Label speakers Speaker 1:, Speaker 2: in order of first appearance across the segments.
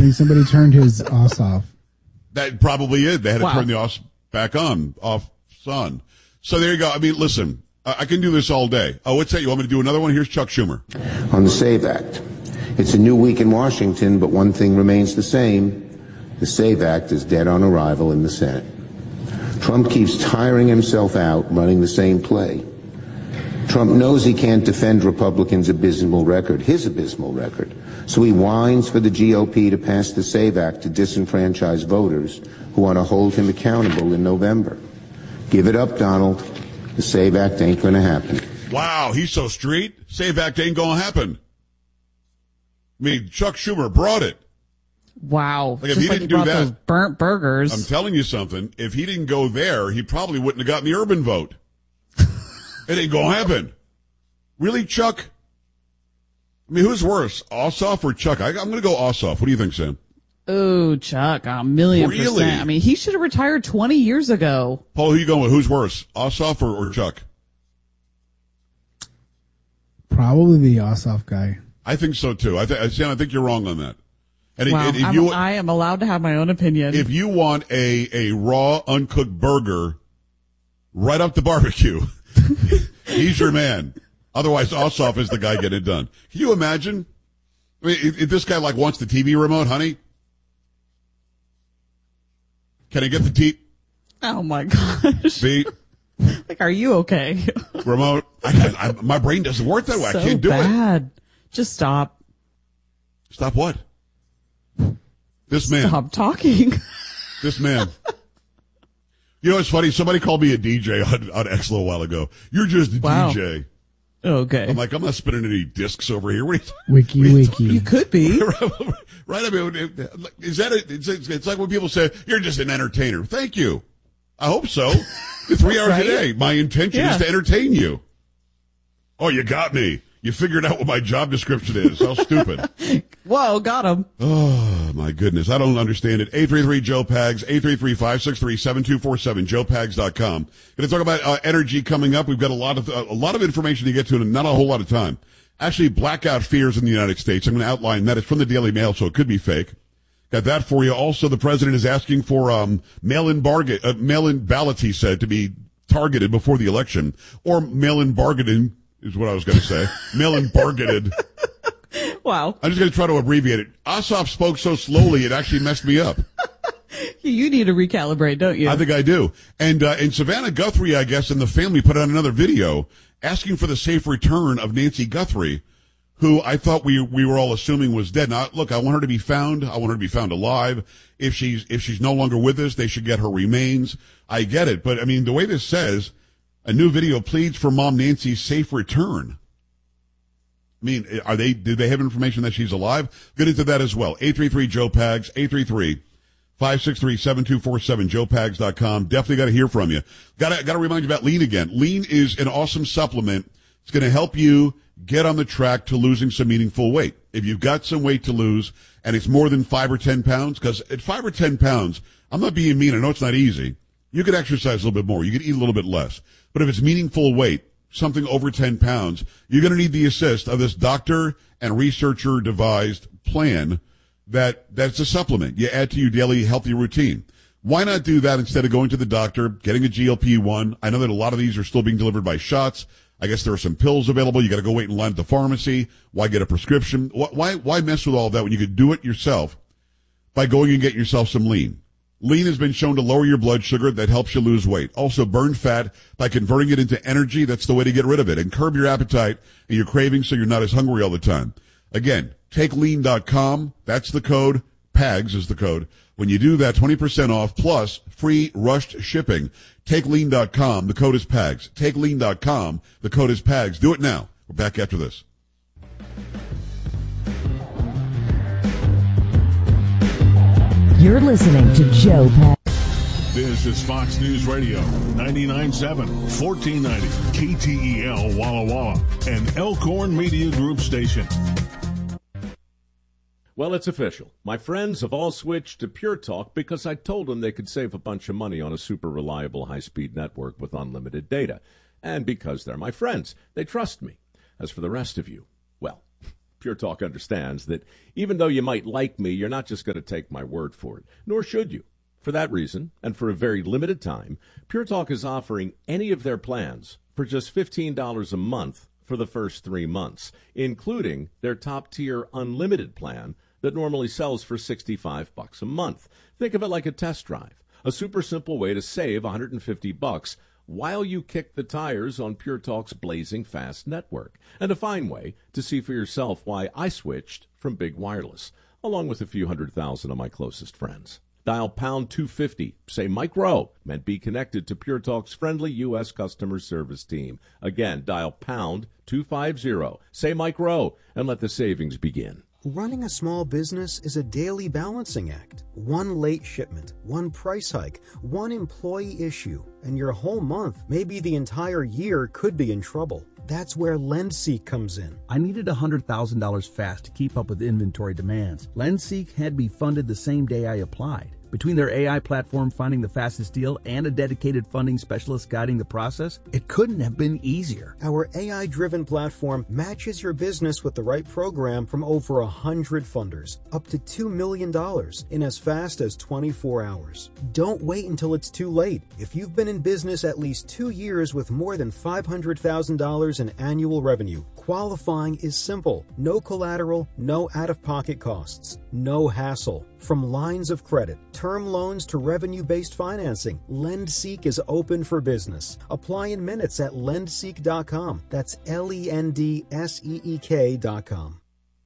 Speaker 1: think somebody turned his OS off.
Speaker 2: That probably is. They had to turn the OS back on, off sun. So there you go. I mean, listen, I can do this all day. Oh, what's that? You want me to do another one? Here's Chuck Schumer.
Speaker 3: On the SAVE Act. It's a new week in Washington, but one thing remains the same. The SAVE Act is dead on arrival in the Senate. Trump keeps tiring himself out running the same play. Trump knows he can't defend Republicans' abysmal record, his abysmal record, so he whines for the GOP to pass the SAVE Act to disenfranchise voters who want to hold him accountable in November. Give it up, Donald. The SAVE Act ain't going to happen.
Speaker 2: Wow, he's so street. SAVE Act ain't going to happen. I mean, Chuck Schumer brought it.
Speaker 4: Wow.
Speaker 2: Like if he didn't do that,
Speaker 4: those burnt burgers.
Speaker 2: I'm telling you something. If he didn't go there, he probably wouldn't have gotten the urban vote. It ain't gonna happen. Really, Chuck? I mean, who's worse, Ossoff or Chuck? I'm gonna go Ossoff. What do you think, Sam?
Speaker 4: Oh, Chuck, 1,000,000%.
Speaker 2: Really?
Speaker 4: I mean, he should have retired 20 years ago.
Speaker 2: Paul, who you going with? Who's worse, Ossoff or Chuck?
Speaker 1: Probably the Ossoff guy.
Speaker 2: I think so too. Sam, I think you're wrong on that. And
Speaker 4: Wow,
Speaker 2: if
Speaker 4: I am allowed to have my own opinion.
Speaker 2: If you want a raw, uncooked burger right up the barbecue, he's your man. Otherwise, Ossoff is the guy getting it done. Can you imagine? I mean, if this guy wants the TV remote, honey, can I get the TV?
Speaker 4: Oh my gosh.
Speaker 2: Pete?
Speaker 4: Like, are you okay?
Speaker 2: Remote? My brain doesn't work that way.
Speaker 4: So
Speaker 2: I can't do
Speaker 4: bad. Just stop.
Speaker 2: Stop what? This man.
Speaker 4: Stop talking.
Speaker 2: This man. You know what's funny? Somebody called me a DJ on X a little while ago. You're just a DJ.
Speaker 4: Okay.
Speaker 2: I'm like, I'm not spinning any discs over here. What are you
Speaker 1: Wiki.
Speaker 4: You could be.
Speaker 2: Right? I mean, is that it's like when people say, you're just an entertainer. Thank you. I hope so. 3 hours
Speaker 4: Right?
Speaker 2: a day. My intention is to entertain you. Oh, you got me. You figured out what my job description is. How stupid.
Speaker 4: Whoa, got him.
Speaker 2: Oh, my goodness. I don't understand it. 833-JOE-PAGS, 833-563-7247, joepags.com. Going to talk about energy coming up. We've got a lot of information to get to and not a whole lot of time. Actually, blackout fears in the United States. I'm going to outline that. It's from the Daily Mail, so it could be fake. Got that for you. Also, the president is asking for mail-in ballots, he said, to be targeted before the election, or mail-in bargaining is what I was going to say. Mail-in bargained.
Speaker 4: Wow.
Speaker 2: I'm just going to try to abbreviate it. Ossoff spoke so slowly, it actually messed me up.
Speaker 4: You need to recalibrate, don't you?
Speaker 2: I think I do. And Savannah Guthrie, I guess, and the family put out another video asking for the safe return of Nancy Guthrie, who I thought we were all assuming was dead. Now, look, I want her to be found. I want her to be found alive. If she's no longer with us, they should get her remains. I get it. But, I mean, the way this says, a new video pleads for Mom Nancy's safe return. I mean, do they have information that she's alive? Get into that as well. 833-JOE-PAGS, 833-563-7247, joepags.com. Definitely got to hear from you. Got to remind you about Lean again. Lean is an awesome supplement. It's going to help you get on the track to losing some meaningful weight. If you've got some weight to lose and it's more than 5 or 10 pounds, because at 5 or 10 pounds, I'm not being mean. I know it's not easy. You could exercise a little bit more. You could eat a little bit less. But if it's meaningful weight, something over 10 pounds, you're going to need the assist of this doctor and researcher devised plan that's a supplement you add to your daily healthy routine. Why not do that instead of going to the doctor, getting a GLP-1? I know that a lot of these are still being delivered by shots. I guess there are some pills available. You got to go wait in line at the pharmacy. Why get a prescription? Why mess with all of that when you could do it yourself by going and getting yourself some Lean? Lean has been shown to lower your blood sugar. That helps you lose weight. Also burn fat by converting it into energy. That's the way to get rid of it. And curb your appetite and your cravings so you're not as hungry all the time. Again, takelean.com. That's the code. PAGS is the code. When you do that, 20% off plus free rushed shipping. Takelean.com. The code is PAGS. Takelean.com. The code is PAGS. Do it now. We're back after this.
Speaker 5: You're listening to Joe Pags.
Speaker 6: This is Fox News Radio, 99.7, 1490, KTEL Walla Walla, and Elkhorn Media Group station.
Speaker 7: Well, it's official. My friends have all switched to Pure Talk because I told them they could save a bunch of money on a super reliable high-speed network with unlimited data. And because they're my friends, they trust me. As for the rest of you, well, Pure Talk understands that even though you might like me, you're not just going to take my word for it, nor should you. For that reason, and for a very limited time, Pure Talk is offering any of their plans for just $15 a month for the first 3 months, including their top-tier unlimited plan that normally sells for $65 a month. Think of it like a test drive, a super simple way to save $150 while you kick the tires on Pure Talk's blazing fast network, and a fine way to see for yourself why I switched from Big Wireless, along with a few 100,000 of my closest friends. Dial pound 250, say Mike Rowe, and be connected to Pure Talk's friendly U.S. customer service team. Again, dial pound 250, say Mike Rowe, and let the savings begin.
Speaker 8: Running a small business is a daily balancing act. One late shipment, one price hike, one employee issue, and your whole month, maybe the entire year, could be in trouble. That's where LendSeek comes in.
Speaker 9: I needed $100,000 fast to keep up with inventory demands. LendSeek had me funded the same day I applied. Between their AI platform finding the fastest deal and a dedicated funding specialist guiding the process, it couldn't have been easier.
Speaker 8: Our AI-driven platform matches your business with the right program from over 100 funders, up to $2 million in as fast as 24 hours. Don't wait until it's too late. If you've been in business at least 2 years with more than $500,000 in annual revenue, qualifying is simple. No collateral, no out-of-pocket costs, no hassle. From lines of credit, term loans to revenue-based financing, LendSeek is open for business. Apply in minutes at lendseek.com. That's LENDSEEK.com.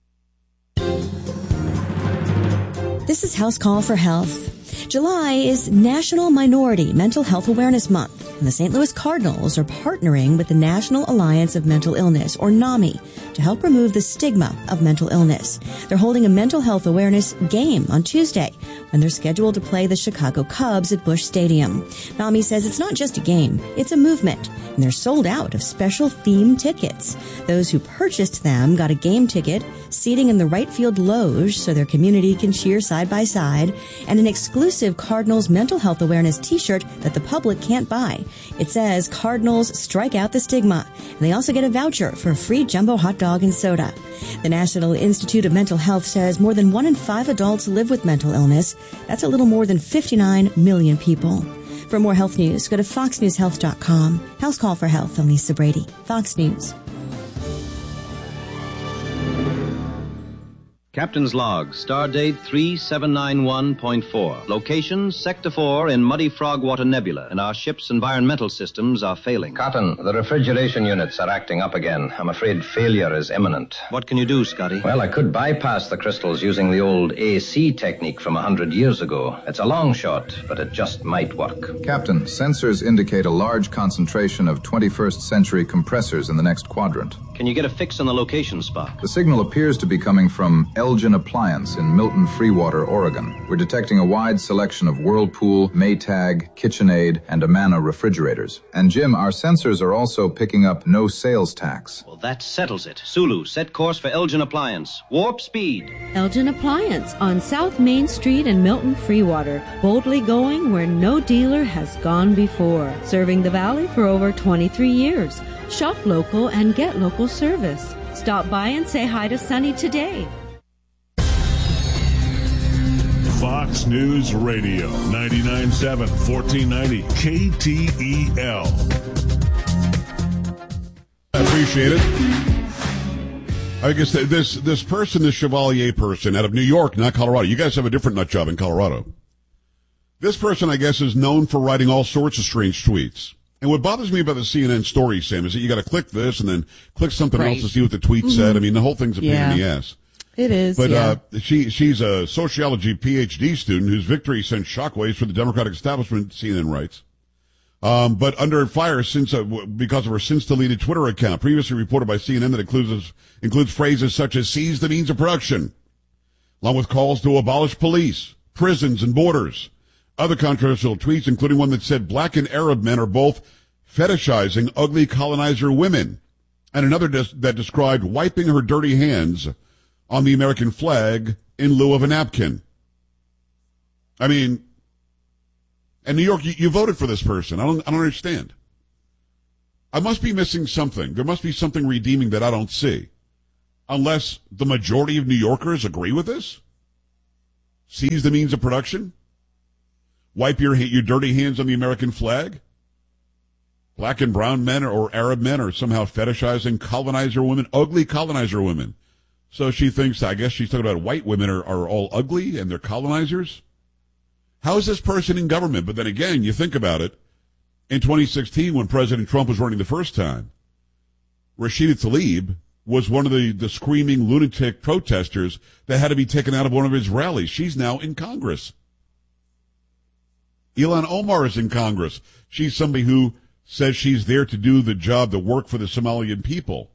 Speaker 10: This is House Call for Health. July is National Minority Mental Health Awareness Month, and the St. Louis Cardinals are partnering with the National Alliance of Mental Illness, or NAMI, to help remove the stigma of mental illness. They're holding a mental health awareness game on Tuesday when they're scheduled to play the Chicago Cubs at Busch Stadium. NAMI says it's not just a game, it's a movement, and they're sold out of special theme tickets. Those who purchased them got a game ticket, seating in the right field loge so their community can cheer side by side, and an exclusive Cardinals mental health awareness t-shirt that the public can't buy. It says Cardinals strike out the stigma, and they also get a voucher for a free jumbo hot dog and soda. The National Institute of Mental Health says more than 1 in 5 adults live with mental illness. That's a little more than 59 million people. For more health news, go to foxnewshealth.com. House Call for Health. I'm Lisa Brady, Fox News.
Speaker 11: Captain's log, stardate 3791.4. Location, Sector 4 in Muddy Frogwater Nebula, and our ship's environmental systems are failing.
Speaker 12: Cotton, the refrigeration units are acting up again. I'm afraid failure is imminent.
Speaker 11: What can you do, Scotty?
Speaker 12: Well, I could bypass the crystals using the old AC technique from 100 years ago. It's a long shot, but it just might work.
Speaker 13: Captain, sensors indicate a large concentration of 21st century compressors in the next quadrant.
Speaker 11: Can you get a fix on the location spot?
Speaker 13: The signal appears to be coming from Elgin Appliance in Milton Freewater, Oregon. We're detecting a wide selection of Whirlpool, Maytag, KitchenAid, and Amana refrigerators. And Jim, our sensors are also picking up no sales tax.
Speaker 11: Well, that settles it. Sulu, set course for Elgin Appliance. Warp speed.
Speaker 14: Elgin Appliance on South Main Street in Milton Freewater. Boldly going where no dealer has gone before. Serving the Valley for over 23 years. Shop local and get local service. Stop by and say hi to Sunny today.
Speaker 6: Fox News Radio, 99.7, 1490, KTEL.
Speaker 2: I appreciate it. I guess this person, this Chevalier person out of New York, not Colorado. You guys have a different nut job in Colorado. This person, I guess, is known for writing all sorts of strange tweets. And what bothers me about the CNN story, Sam, is that you got to click this and then click something else to see what the tweet said. I mean, the whole thing's a pain in the ass.
Speaker 4: It is.
Speaker 2: But she's a sociology PhD student whose victory sent shockwaves for the Democratic establishment, CNN writes. But under fire since because of her since-deleted Twitter account, previously reported by CNN that includes phrases such as "seize the means of production," along with calls to abolish police, prisons, and borders. Other controversial tweets, including one that said black and Arab men are both fetishizing ugly colonizer women, and another that described wiping her dirty hands on the American flag in lieu of a napkin. I mean, and New York, you voted for this person. I don't understand. I must be missing something. There must be something redeeming that I don't see. unless the majority of New Yorkers agree with this? Seize the means of production? Wipe your dirty hands on the American flag? Black and brown men or Arab men are somehow fetishizing colonizer women, ugly colonizer women. So she thinks, I guess she's talking about white women are all ugly and they're colonizers? How is this person in government? But then again, you think about it. In 2016, when President Trump was running the first time, Rashida Tlaib was one of the screaming lunatic protesters that had to be taken out of one of his rallies. She's now in Congress. Ilhan Omar is in Congress. She's somebody who says she's there to do the job, to work for the Somalian people.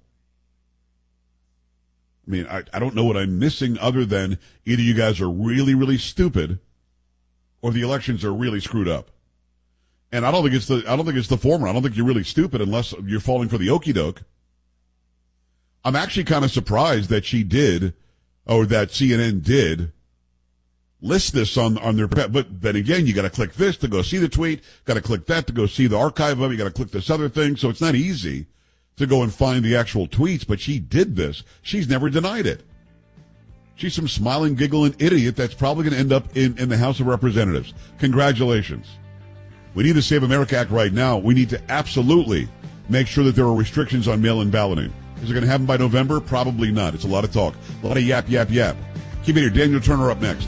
Speaker 2: I mean, I don't know what I'm missing other than either you guys are really, really stupid or the elections are really screwed up. And I don't think it's the former. I don't think you're really stupid unless you're falling for the okie doke. I'm actually kind of surprised that she did, or that CNN did, list this on their, but then again, you got to click this to go see the tweet, got to click that to go see the archive of it, you got to click this other thing, so it's not easy to go and find the actual tweets, but she did this. She's never denied it. She's some smiling, giggling idiot that's probably going to end up in the House of Representatives. Congratulations. We need the Save America Act right now. We need to absolutely make sure that there are restrictions on mail-in balloting. Is it going to happen by November? Probably not. It's a lot of talk. A lot of yap, yap, yap. Keep it here. Daniel Turner up next.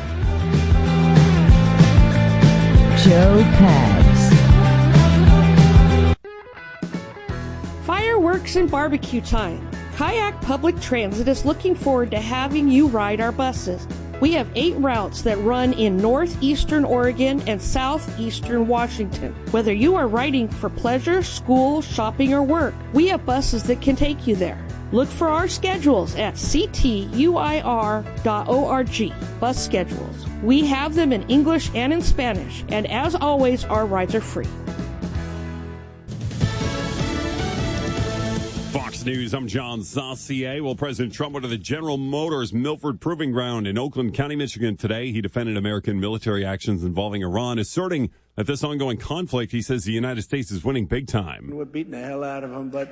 Speaker 5: Joe Pags.
Speaker 15: Fireworks and barbecue time. Kayak Public Transit is looking forward to having you ride our buses. We have 8 routes that run in northeastern Oregon and southeastern Washington. Whether you are riding for pleasure, school, shopping, or work, we have buses that can take you there. Look for our schedules at ctuir.org. Bus schedules. We have them in English and in Spanish, and as always, our rides are free.
Speaker 16: Fox News, I'm John Saucier. Well, President Trump went to the General Motors Milford Proving Ground in Oakland County, Michigan today. He defended American military actions involving Iran, asserting that this ongoing conflict, he says the United States is winning big time.
Speaker 17: We're beating the hell out of them, but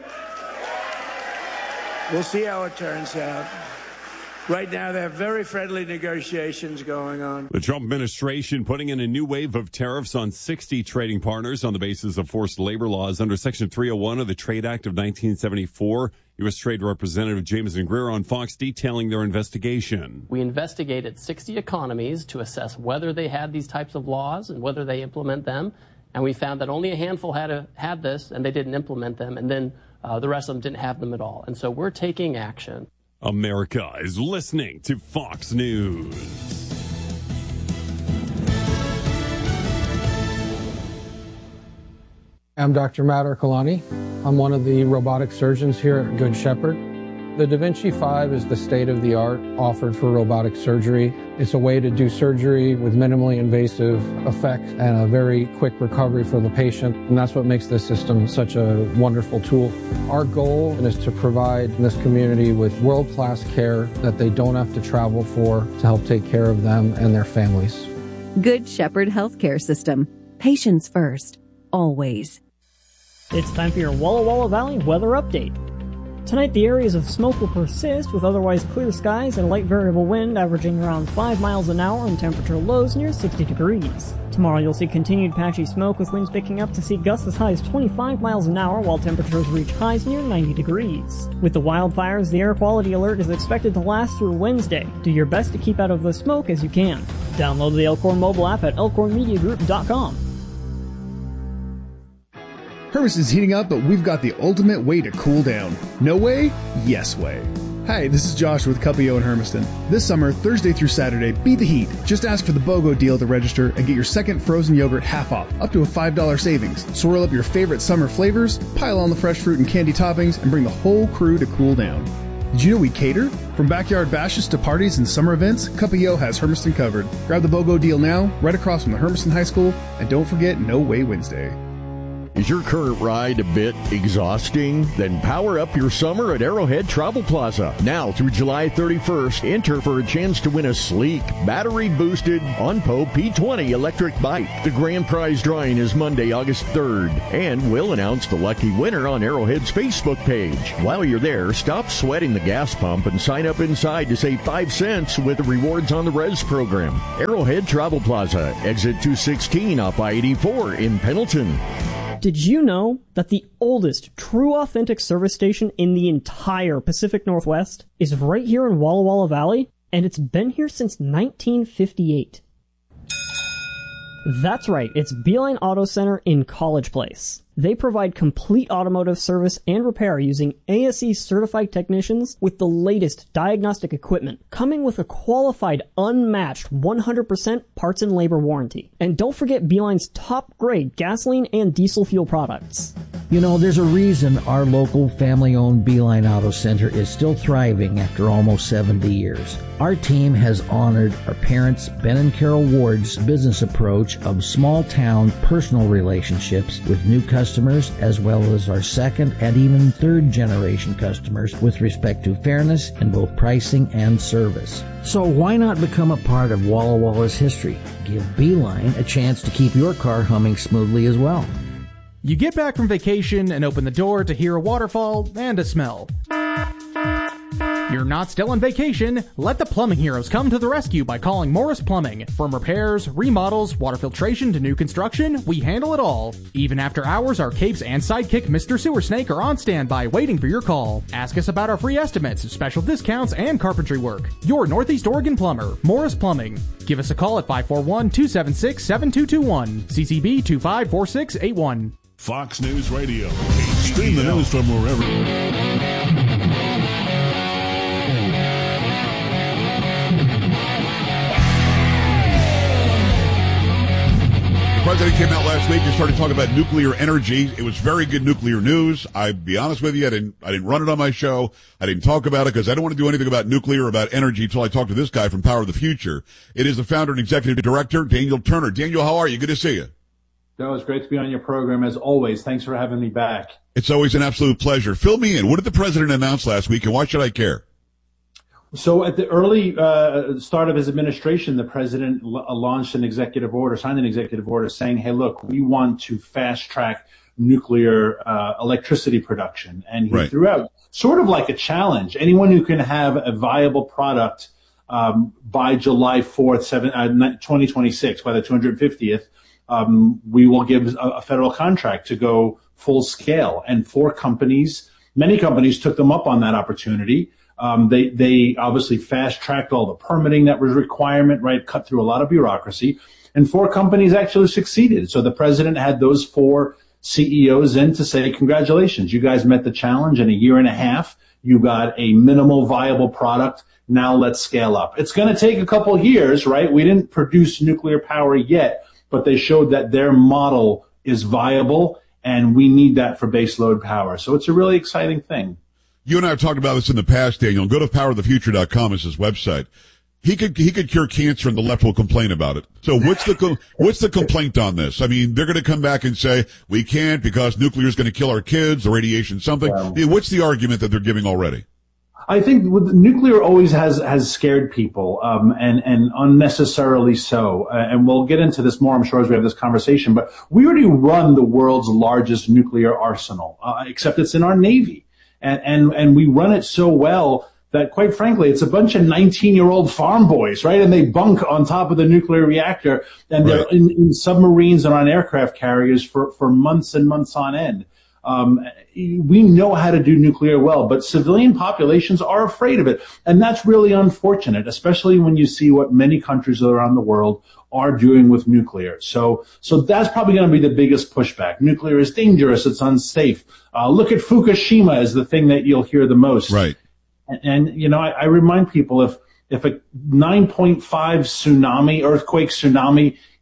Speaker 17: we'll see how it turns out. Right now, they have very friendly negotiations going on.
Speaker 16: The Trump administration putting in a new wave of tariffs on 60 trading partners on the basis of forced labor laws under Section 301 of the Trade Act of 1974. U.S. Trade Representative Jameson Greer on Fox detailing their investigation.
Speaker 18: We investigated 60 economies to assess whether they had these types of laws and whether they implement them. And we found that only a handful had this, and they didn't implement them. And then the rest of them didn't have them at all. And so we're taking action.
Speaker 16: America is listening to Fox News.
Speaker 19: I'm Dr. Matt Ercolani. I'm one of the robotic surgeons here at Good Shepherd. The Da Vinci 5 is the state-of-the-art offered for robotic surgery. It's a way to do surgery with minimally invasive effects and a very quick recovery for the patient, and that's what makes this system such a wonderful tool. Our goal is to provide this community with world-class care that they don't have to travel for to help take care of them and their families.
Speaker 20: Good Shepherd Healthcare System. Patients first. Always.
Speaker 21: It's time for your Walla Walla Valley weather update. Tonight, the areas of smoke will persist with otherwise clear skies and light variable wind averaging around 5 miles an hour and temperature lows near 60 degrees. Tomorrow, you'll see continued patchy smoke with winds picking up to see gusts as high as 25 miles an hour while temperatures reach highs near 90 degrees. With the wildfires, the air quality alert is expected to last through Wednesday. Do your best to keep out of the smoke as you can. Download the Elkhorn mobile app at elkhornmediagroup.com.
Speaker 22: Hermiston's heating up, but we've got the ultimate way to cool down. No way? Yes way. Hi, this is Josh with Cuppio in Hermiston. This summer, Thursday through Saturday, beat the heat. Just ask for the BOGO deal to register and get your second frozen yogurt half off, up to a $5 savings. Swirl up your favorite summer flavors, pile on the fresh fruit and candy toppings, and bring the whole crew to cool down. Did you know we cater? From backyard bashes to parties and summer events, Cuppio has Hermiston covered. Grab the BOGO deal now, right across from the Hermiston High School, and don't forget No Way Wednesday.
Speaker 1: Is your current ride a bit exhausting? Then power up your summer at Arrowhead Travel Plaza. Now through July 31st, enter for a chance to win a sleek, battery-boosted OnPo P20 electric bike. The grand prize drawing is Monday, August 3rd, and we'll announce the lucky winner on Arrowhead's Facebook page. While you're there, stop sweating the gas pump and sign up inside to save 5 cents with the Rewards on the Res program. Arrowhead Travel Plaza, exit 216 off I-84 in Pendleton.
Speaker 21: Did you know that the oldest true authentic service station in the entire Pacific Northwest is right here in Walla Walla Valley? And it's been here since 1958. That's right, it's Beeline Auto Center in College Place. They provide complete automotive service and repair using ASE certified technicians with the latest diagnostic equipment, coming with a qualified, unmatched 100% parts and labor warranty. And don't forget Beeline's top grade gasoline and diesel fuel products.
Speaker 3: You know, there's a reason our local family-owned Beeline Auto Center is still thriving after almost 70 years. Our team has honored our parents, Ben and Carol Ward's business approach of small-town personal relationships with new customers, as well as our second and even third-generation customers with respect to fairness in both pricing and service. So why not become a part of Walla Walla's history? Give Beeline a chance to keep your car humming smoothly as well.
Speaker 23: You get back from vacation and open the door to hear a waterfall and a smell. You're not still on vacation. Let the plumbing heroes come to the rescue by calling Morris Plumbing. From repairs, remodels, water filtration to new construction, we handle it all. Even after hours, our capes and sidekick Mr. Sewer Snake are on standby waiting for your call. Ask us about our free estimates, special discounts, and carpentry work. Your Northeast Oregon plumber, Morris Plumbing. Give us a call at 541-276-7221. CCB 254681.
Speaker 6: Fox News Radio. Stream the news from wherever.
Speaker 2: The president came out last week and started talking about nuclear energy. It was very good nuclear news. I'll be honest with you, I didn't run it on my show. I didn't talk about it because I don't want to do anything about nuclear or about energy until I talk to this guy from Power of the Future. It is the founder and executive director, Daniel Turner. Daniel, how are you? Good to see you.
Speaker 24: No, it's great to be on your program as always. Thanks for having me back.
Speaker 2: It's always an absolute pleasure. Fill me in. What did the president announce last week, and why should I care?
Speaker 24: So at the early start of his administration, the president launched an executive order, signed an executive order saying, hey, look, we want to fast track nuclear electricity production. And he threw out sort of like a challenge. Anyone who can have a viable product by July 4th, 2026, by the 250th, we will give a federal contract to go full scale. And many companies took them up on that opportunity. They obviously fast tracked all the permitting that was requirement, right? Cut through a lot of bureaucracy, and 4 companies actually succeeded. So the president had those 4 CEOs in to say, congratulations, you guys met the challenge in a year and a half. You got a minimal viable product. Now let's scale up. It's going to take a couple of years, right? We didn't produce nuclear power yet, but they showed that their model is viable, and we need that for baseload power. So it's a really exciting thing.
Speaker 2: You and I have talked about this in the past, Daniel. Go to powerofthefuture.com is his website. He could cure cancer, and the left will complain about it. So what's the complaint on this? I mean, they're going to come back and say we can't because nuclear is going to kill our kids, the radiation, something. I mean, what's the argument that they're giving already?
Speaker 24: I think nuclear always has scared people, and unnecessarily so. And we'll get into this more, I'm sure, as we have this conversation. But we already run the world's largest nuclear arsenal, except it's in our Navy. And we run it so well that, quite frankly, it's a bunch of 19-year-old farm boys, right? And they bunk on top of the nuclear reactor, and they're in submarines and on aircraft carriers for months and months on end. We know how to do nuclear well, but civilian populations are afraid of it. And that's really unfortunate, especially when you see what many countries around the world are doing with nuclear. So that's probably going to be the biggest pushback. Nuclear is dangerous. It's unsafe. Look at Fukushima as the thing that you'll hear the most.
Speaker 2: Right.
Speaker 24: And you know, I remind people if a 9.5 earthquake tsunami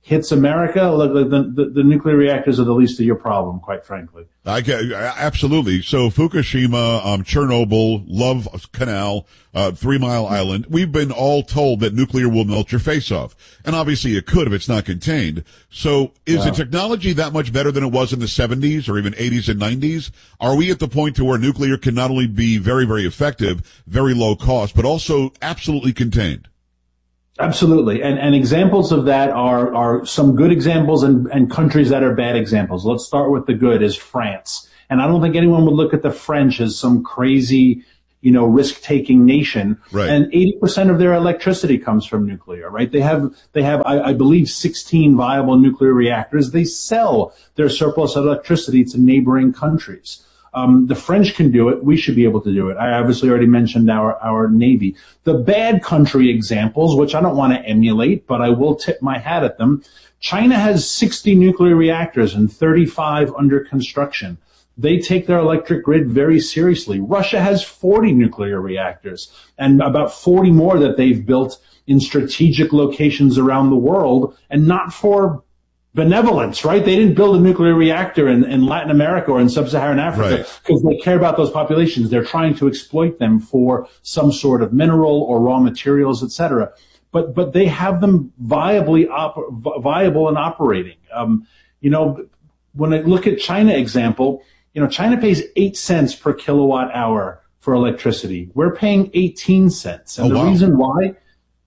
Speaker 24: hits America, the nuclear reactors are the least of your problem, quite frankly.
Speaker 2: Absolutely. So Fukushima, Chernobyl, Love Canal, 3 Mile Island, we've been all told that nuclear will melt your face off. And obviously it could if it's not contained. So is the technology that much better than it was in the 70s or even 80s and 90s? Are we at the point to where nuclear can not only be very, very effective, very low cost, but also absolutely contained?
Speaker 24: Absolutely. And examples of that are some good examples and countries that are bad examples. Let's start with the good is France. And I don't think anyone would look at the French as some crazy, risk-taking nation.
Speaker 2: Right.
Speaker 24: And 80% of their electricity comes from nuclear, right? They have, I believe 16 viable nuclear reactors. They sell their surplus electricity to neighboring countries. The French can do it. We should be able to do it. I obviously already mentioned our Navy. The bad country examples, which I don't want to emulate, but I will tip my hat at them. China has 60 nuclear reactors and 35 under construction. They take their electric grid very seriously. Russia has 40 nuclear reactors and about 40 more that they've built in strategic locations around the world, and not for benevolence, right? They didn't build a nuclear reactor in Latin America or in sub-Saharan Africa because they care about those populations. They're trying to exploit them for some sort of mineral or raw materials, etc. But they have them viable and operating. When I look at China example, China pays 8 cents per kilowatt hour for electricity. We're paying 18 cents. And reason why?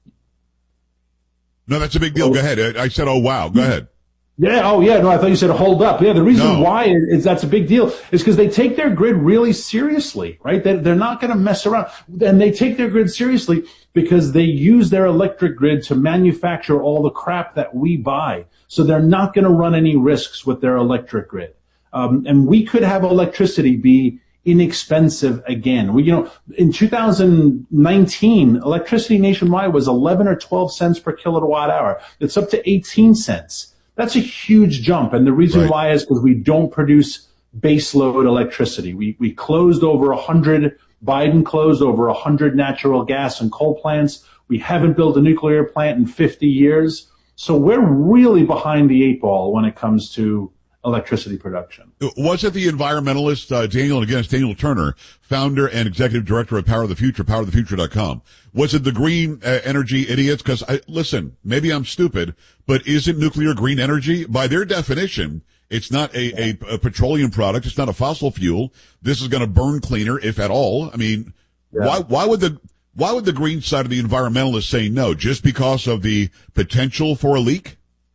Speaker 2: No, that's a big deal. Go ahead. I said, oh, wow. Go ahead.
Speaker 24: Yeah. Oh, yeah. No, I thought you said hold up. Yeah. The reason why is that's a big deal is because they take their grid really seriously, right? They're not going to mess around. And they take their grid seriously because they use their electric grid to manufacture all the crap that we buy. So they're not going to run any risks with their electric grid. And we could have electricity be inexpensive again. In 2019, electricity nationwide was 11 or 12 cents per kilowatt hour. It's up to 18 cents. That's a huge jump. And the reason why is because we don't produce baseload electricity. Biden closed over 100 natural gas and coal plants. We haven't built a nuclear plant in 50 years. So we're really behind the 8 ball when it comes to electricity production.
Speaker 2: Was it the environmentalist, Daniel Turner, founder and executive director of Power of the Future, powerofthefuture.com? Was it the green energy idiots? Because, listen, maybe I'm stupid, but isn't nuclear green energy? By their definition, it's not a petroleum product. It's not a fossil fuel. This is going to burn cleaner, if at all. I mean, why would the green side of the environmentalists say no? Just because of the potential for a leak?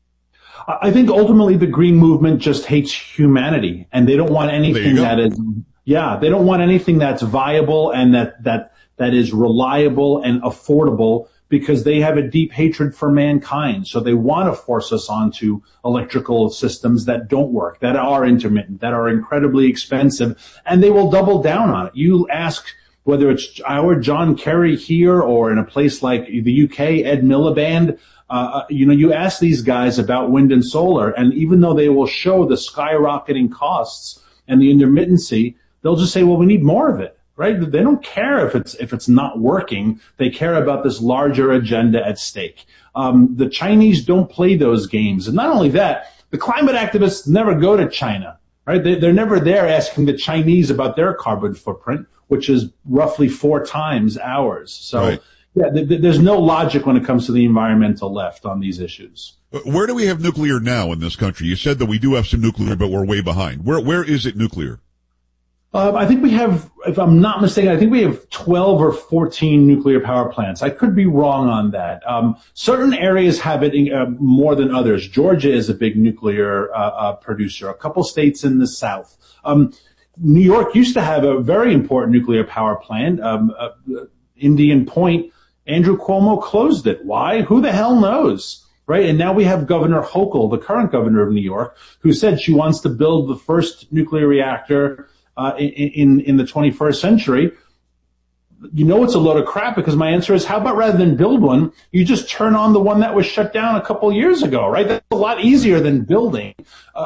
Speaker 24: I think ultimately the green movement just hates humanity, and they don't want anything they don't want anything that's viable and that is reliable and affordable, because they have a deep hatred for mankind. So they want to force us onto electrical systems that don't work, that are intermittent, that are incredibly expensive, and they will double down on it. You ask whether it's our John Kerry here or in a place like the UK, Ed Miliband, you ask these guys about wind and solar, and even though they will show the skyrocketing costs and the intermittency, they'll just say, well, we need more of it, right? They don't care if it's not working. They care about this larger agenda at stake. The Chinese don't play those games. And not only that, the climate activists never go to China, right? They're never there asking the Chinese about their carbon footprint, which is roughly 4 times ours. So, yeah, there's no logic when it comes to the environmental left on these issues.
Speaker 2: Where do we have nuclear now in this country? You said that we do have some nuclear, but we're way behind. Where is it nuclear?
Speaker 24: I think we have, if I'm not mistaken, I think we have 12 or 14 nuclear power plants. I could be wrong on that. Certain areas have it more than others. Georgia is a big nuclear producer. A couple states in the South. New York used to have a very important nuclear power plant, Indian Point. Andrew Cuomo closed it. Why? Who the hell knows? Right? And now we have Governor Hochul, the current governor of New York, who said she wants to build the first nuclear reactor in the 21st century. You know it's a load of crap, because my answer is, how about rather than build one, you just turn on the one that was shut down a couple years ago, right? That's a lot easier than building.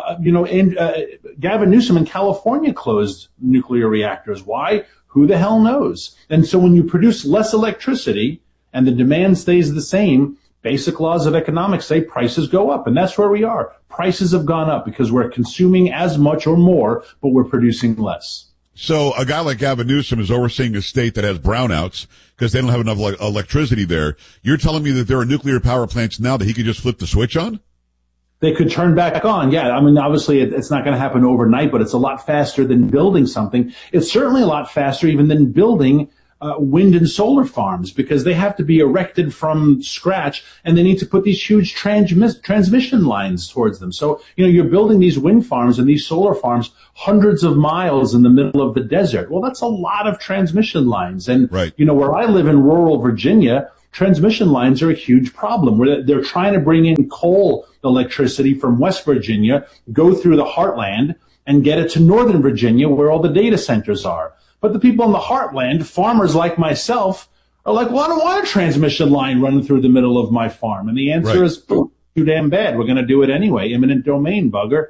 Speaker 24: Gavin Newsom in California closed nuclear reactors. Why? Who the hell knows? And so when you produce less electricity and the demand stays the same, basic laws of economics say prices go up, and that's where we are. Prices have gone up because we're consuming as much or more, but we're producing less.
Speaker 2: So a guy like Gavin Newsom is overseeing a state that has brownouts because they don't have enough electricity there. You're telling me that there are nuclear power plants now that he could just flip the switch on?
Speaker 24: They could turn back on. Yeah. I mean, obviously it's not going to happen overnight, but it's a lot faster than building something. It's certainly a lot faster even than building wind and solar farms, because they have to be erected from scratch and they need to put these huge transmission lines towards them. So, you're building these wind farms and these solar farms hundreds of miles in the middle of the desert. Well, that's a lot of transmission lines. And, where I live in rural Virginia, transmission lines are a huge problem. Where they're trying to bring in coal electricity from West Virginia, go through the heartland and get it to Northern Virginia where all the data centers are. But the people in the heartland, farmers like myself, are like, well, I don't want a transmission line running through the middle of my farm. And the answer is too damn bad. We're going to do it anyway. Eminent domain, bugger.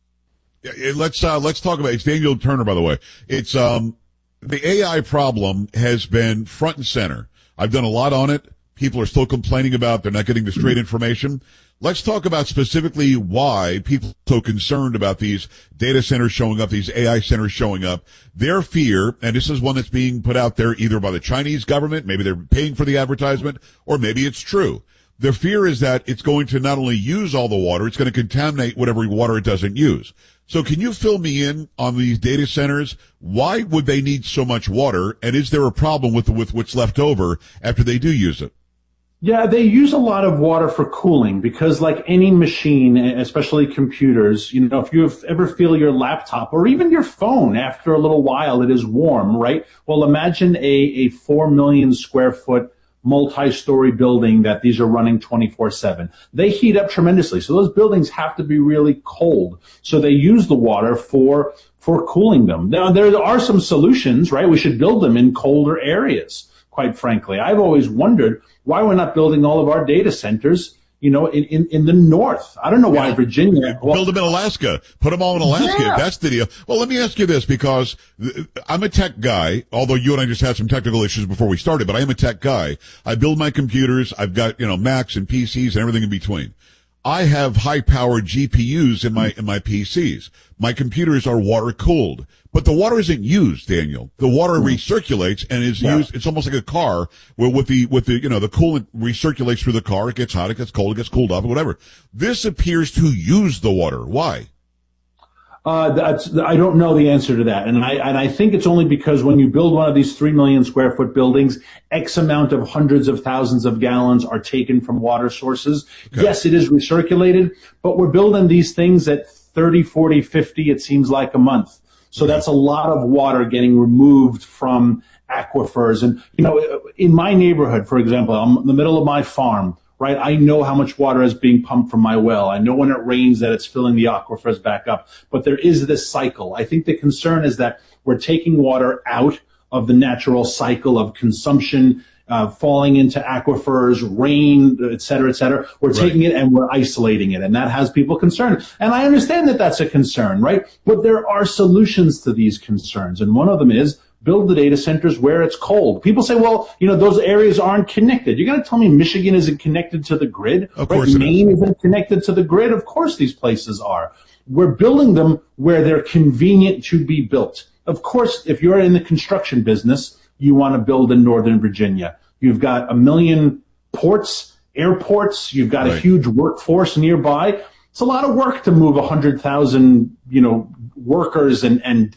Speaker 2: Yeah, let's talk about, it's Daniel Turner, by the way. It's, the AI problem has been front and center. I've done a lot on it. People are still complaining about they're not getting the straight information. Let's talk about specifically why people are so concerned about these data centers showing up, these AI centers showing up. Their fear, and this is one that's being put out there either by the Chinese government, maybe they're paying for the advertisement, or maybe it's true. Their fear is that it's going to not only use all the water, it's going to contaminate whatever water it doesn't use. So can you fill me in on these data centers? Why would they need so much water? And is there a problem with what's left over after they do use it?
Speaker 24: Yeah, they use a lot of water for cooling because like any machine, especially computers, if you ever feel your laptop or even your phone, after a little while, it is warm, right? Well, imagine a 4 million square foot multi-story building that these are running 24/7. They heat up tremendously. So those buildings have to be really cold. So they use the water for cooling them. Now, there are some solutions, right? We should build them in colder areas. Quite frankly, I've always wondered why we're not building all of our data centers, in the north. I don't know why Virginia.
Speaker 2: Build them in Alaska. Put them all in Alaska.
Speaker 24: Yeah.
Speaker 2: That's the deal. Well, let me ask you this, because I'm a tech guy, although you and I just had some technical issues before we started, but I am a tech guy. I build my computers. I've got, Macs and PCs and everything in between. I have high-powered GPUs in my PCs. My computers are water-cooled. But the water isn't used, Daniel. The water recirculates and is used. It's almost like a car where with the coolant recirculates through the car. It gets hot, it gets cold, it gets cooled off, whatever. This appears to use the water. Why?
Speaker 24: I don't know the answer to that. And I think it's only because when you build one of these 3 million square foot buildings, X amount of hundreds of thousands of gallons are taken from water sources. Okay. Yes, it is recirculated, but we're building these things at 30, 40, 50, it seems like a month. So that's a lot of water getting removed from aquifers. And, in my neighborhood, for example, I'm in the middle of my farm, right? I know how much water is being pumped from my well. I know when it rains that it's filling the aquifers back up. But there is this cycle. I think the concern is that we're taking water out of the natural cycle of consumption, falling into aquifers, rain, et cetera, et cetera. We're taking it and we're isolating it. And that has people concerned. And I understand that that's a concern, right? But there are solutions to these concerns. And one of them is build the data centers where it's cold. People say, well, those areas aren't connected. You're going to tell me Michigan isn't connected to the grid?
Speaker 2: Of course
Speaker 24: Maine isn't connected to the grid? Of course these places are. We're building them where they're convenient to be built. Of course, if you're in the construction business, you want to build in Northern Virginia. You've got 1 million ports, airports. You've got a huge workforce nearby. It's a lot of work to move 100,000, workers and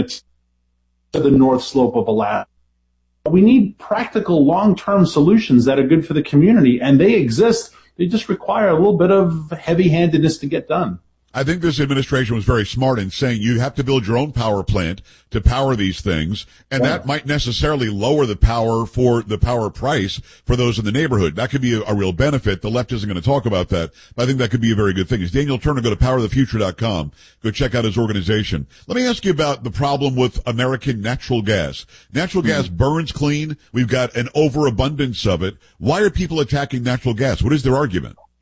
Speaker 24: to the north slope of Alaska. We need practical long-term solutions that are good for the community, and they exist. They just require a little bit of heavy-handedness to get done.
Speaker 2: I think this administration was very smart in saying you have to build your own power plant to power these things, and that might necessarily lower the power price for those in the neighborhood. That could be a real benefit. The left isn't going to talk about that, but I think that could be a very good thing. As Daniel Turner, go to powerthefuture.com. Go check out his organization. Let me ask you about the problem with American natural gas. Natural gas burns clean. We've got an overabundance of it. Why are people attacking natural gas? What is their argument?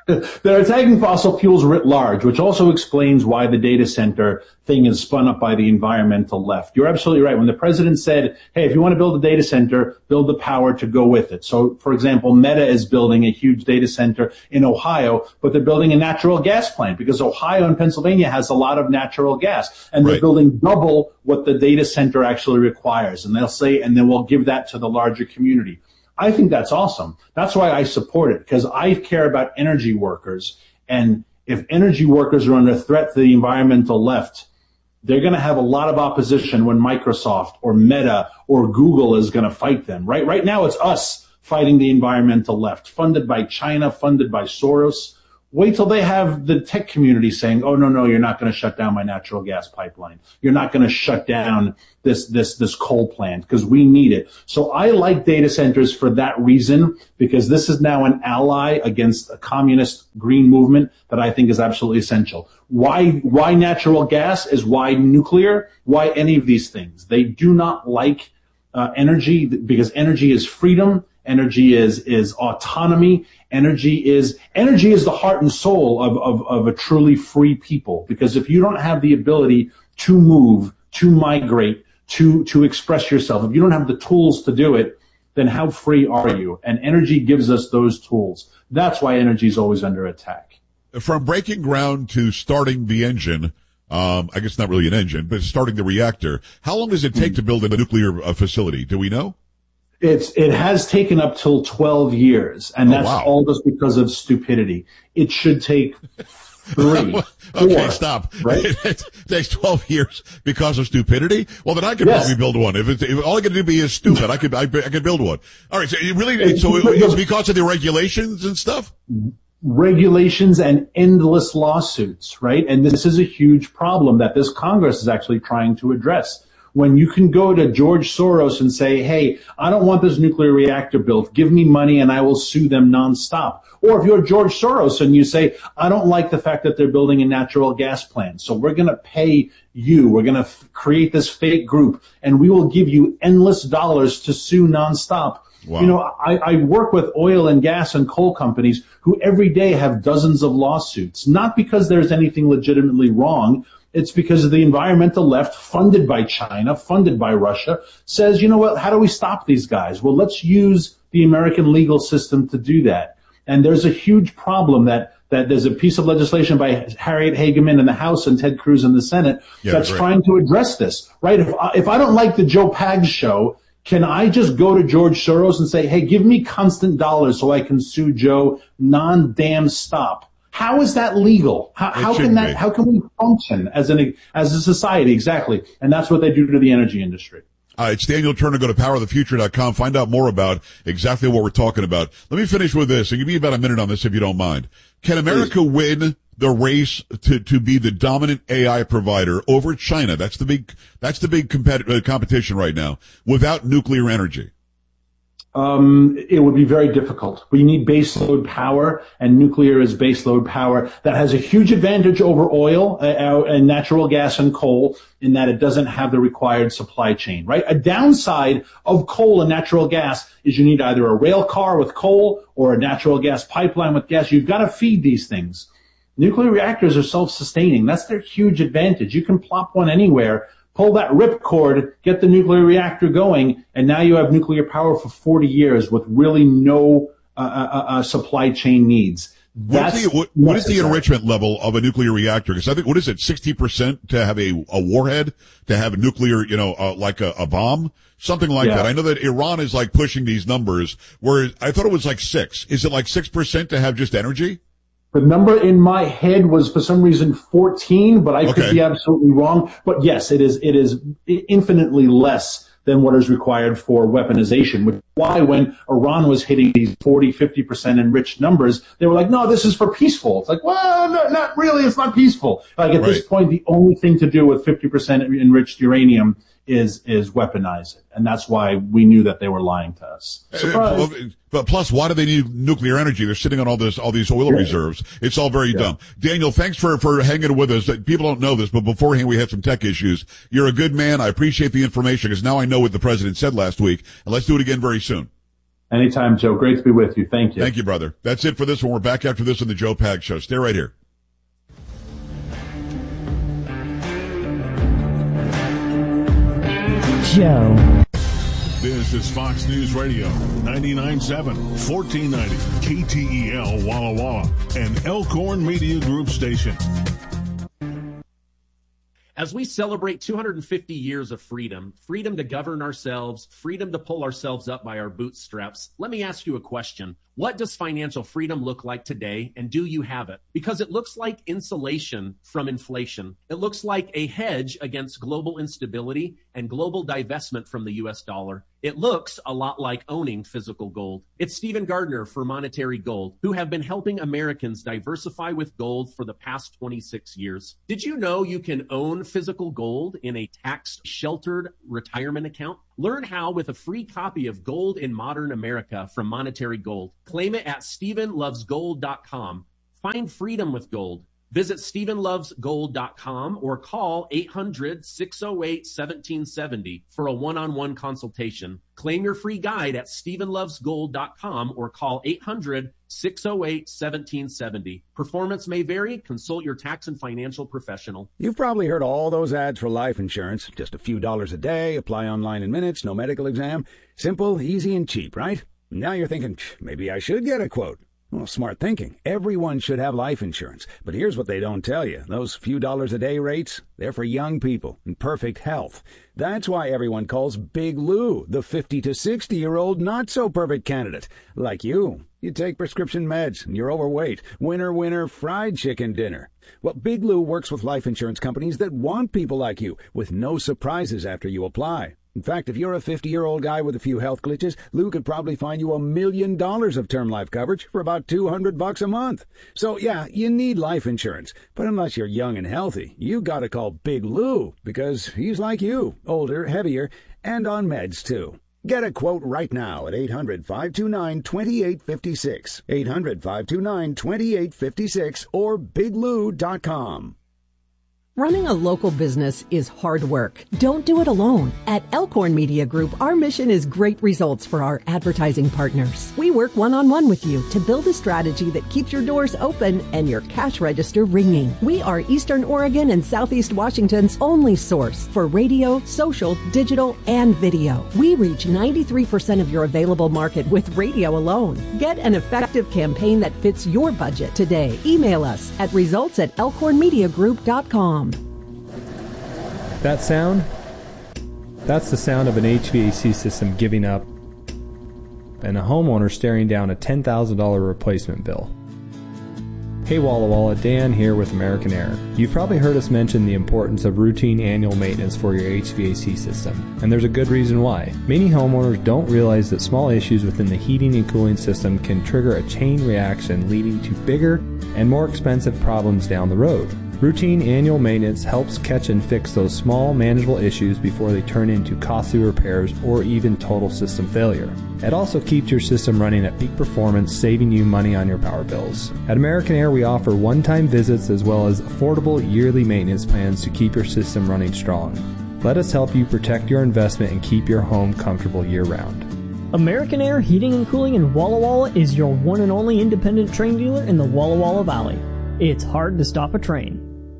Speaker 24: They're attacking fossil fuels writ large, which also explains why the data center thing is spun up by the environmental left. You're absolutely right. When the president said, hey, if you want to build a data center, build the power to go with it. So, for example, Meta is building a huge data center in Ohio, but they're building a natural gas plant because Ohio and Pennsylvania has a lot of natural gas. And they're building double what the data center actually requires. And they'll say, and then we'll give that to the larger community. I think that's awesome. That's why I support it, because I care about energy workers. And if energy workers are under threat to the environmental left, they're going to have a lot of opposition when Microsoft or Meta or Google is going to fight them. Right now, it's us fighting the environmental left, funded by China, funded by Soros. Wait till they have the tech community saying, oh, no, you're not going to shut down my natural gas pipeline. You're not going to shut down this coal plant because we need it. So I like data centers for that reason, because this is now an ally against a communist green movement that I think is absolutely essential. Why natural gas is why nuclear, why any of these things. They do not like energy because energy is freedom. Energy is autonomy. Energy is the heart and soul of a truly free people. Because if you don't have the ability to move, to migrate, to express yourself, if you don't have the tools to do it, then how free are you? And energy gives us those tools. That's why energy is always under attack.
Speaker 2: From breaking ground to starting the engine, I guess not really an engine, but starting the reactor, how long does it take to build a nuclear facility? Do we know?
Speaker 24: It has taken up till 12 years, and that's all just because of stupidity. It should take 3.
Speaker 2: Okay, stop. Right? It takes 12 years because of stupidity? Well, then I could probably build one. If all I got to do is stupid, I could build one. All right, so it's because of the regulations and stuff?
Speaker 24: Regulations and endless lawsuits, right? And this is a huge problem that this Congress is actually trying to address. When you can go to George Soros and say, hey, I don't want this nuclear reactor built. Give me money and I will sue them nonstop. Or if you're George Soros and you say, I don't like the fact that they're building a natural gas plant, so we're going to pay you. We're going to create this fake group and we will give you endless dollars to sue nonstop. Wow. You know, I work with oil and gas and coal companies who every day have dozens of lawsuits, not because there's anything legitimately wrong. It's because the environmental left, funded by China, funded by Russia, says, you know what, how do we stop these guys? Well, let's use the American legal system to do that. And there's a huge problem that there's a piece of legislation by Harriet Hageman in the House and Ted Cruz in the Senate that's trying to address this, right? If I don't like the Joe Pags show, can I just go to George Soros and say, hey, give me constant dollars so I can sue Joe non-damn stop? How is that legal? How can we function as a society? Exactly. And that's what they do to the energy industry.
Speaker 2: It's Daniel Turner. Go to powerofthefuture.com. Find out more about exactly what we're talking about. Let me finish with this, and give me about a minute on this if you don't mind. Can America win the race to be the dominant AI provider over China? That's the big competition right now without nuclear energy.
Speaker 24: It would be very difficult. We need baseload power, and nuclear is baseload power that has a huge advantage over oil and natural gas and coal in that it doesn't have the required supply chain, right? A downside of coal and natural gas is you need either a rail car with coal or a natural gas pipeline with gas. You've got to feed these things. Nuclear reactors are self-sustaining. That's their huge advantage. You can plop one anywhere, pull that ripcord, get the nuclear reactor going, and now you have nuclear power for 40 years with really no supply chain needs.
Speaker 2: What is the enrichment level of a nuclear reactor? Because I think, what is it, 60% to have a warhead, to have a nuclear, like a bomb? Something like that. I know that Iran is like pushing these numbers, where I thought it was like 6. Is it like 6% to have just energy?
Speaker 24: The number in my head was for some reason 14, but I could be absolutely wrong. But yes, it is infinitely less than what is required for weaponization, which is why when Iran was hitting these 40, 50% enriched numbers, they were like, no, this is for peaceful. It's like, well, no, not really. It's not peaceful. Like at this point, the only thing to do with 50% enriched uranium is weaponize it. And that's why we knew that they were lying to us.
Speaker 2: But plus, why do they need nuclear energy? They're sitting on all these oil reserves. It's all very dumb. Daniel, thanks for hanging with us. People don't know this, but beforehand we had some tech issues. You're a good man. I appreciate the information because now I know what the president said last week. And let's do it again very soon.
Speaker 24: Anytime, Joe. Great to be with you. Thank you.
Speaker 2: Thank you, brother. That's it for this one. We're back after this on the Joe Pags Show. Stay right here.
Speaker 5: Joe.
Speaker 6: This is Fox News Radio, 99.7, 1490, KTEL Walla Walla, and Elkhorn Media Group station.
Speaker 7: As we celebrate 250 years of freedom, freedom to govern ourselves, freedom to pull ourselves up by our bootstraps, let me ask you a question. What does financial freedom look like today, and do you have it? Because it looks like insulation from inflation. It looks like a hedge against global instability and global divestment from the U.S. dollar. It looks a lot like owning physical gold. It's Stephen Gardner for Monetary Gold, who have been helping Americans diversify with gold for the past 26 years. Did you know you can own physical gold in a tax-sheltered retirement account? Learn how with a free copy of Gold in Modern America from Monetary Gold. Claim it at StephenLovesGold.com. Find freedom with gold. Visit StephenLovesGold.com or call 800-608-1770 for a one-on-one consultation. Claim your free guide at StephenLovesGold.com or call 800-608-1770. Performance may vary. Consult your tax and financial professional.
Speaker 8: You've probably heard all those ads for life insurance. Just a few dollars a day, apply online in minutes, no medical exam. Simple, easy, and cheap, right? Now you're thinking, maybe I should get a quote. Well, smart thinking. Everyone should have life insurance. But here's what they don't tell you. Those few dollars a day rates, they're for young people in perfect health. That's why everyone calls Big Lou the 50 to 60-year-old not-so-perfect candidate. Like you. You take prescription meds, and you're overweight. Winner, winner, fried chicken dinner. Well, Big Lou works with life insurance companies that want people like you, with no surprises after you apply. In fact, if you're a 50-year-old guy with a few health glitches, Lou could probably find you $1 million of term life coverage for about $200 a month. So, yeah, you need life insurance. But unless you're young and healthy, you gotta call Big Lou, because he's like you, older, heavier, and on meds, too. Get a quote right now at 800-529-2856, 800-529-2856, or biglou.com.
Speaker 9: Running a local business is hard work. Don't do it alone. At Elkhorn Media Group, our mission is great results for our advertising partners. We work one-on-one with you to build a strategy that keeps your doors open and your cash register ringing. We are Eastern Oregon and Southeast Washington's only source for radio, social, digital, and video. We reach 93% of your available market with radio alone. Get an effective campaign that fits your budget today. Email us at results@elkhornmediagroup.com.
Speaker 10: That sound? That's the sound of an HVAC system giving up and a homeowner staring down a $10,000 replacement bill. Hey Walla Walla, Dan here with American Air. You've probably heard us mention the importance of routine annual maintenance for your HVAC system, and there's a good reason why. Many homeowners don't realize that small issues within the heating and cooling system can trigger a chain reaction leading to bigger and more expensive problems down the road. Routine annual maintenance helps catch and fix those small, manageable issues before they turn into costly repairs or even total system failure. It also keeps your system running at peak performance, saving you money on your power bills. At American Air, we offer one-time visits as well as affordable yearly maintenance plans to keep your system running strong. Let us help you protect your investment and keep your home comfortable year-round.
Speaker 21: American Air Heating and Cooling in Walla Walla is your one and only independent train dealer in the Walla Walla Valley. It's hard to stop a train.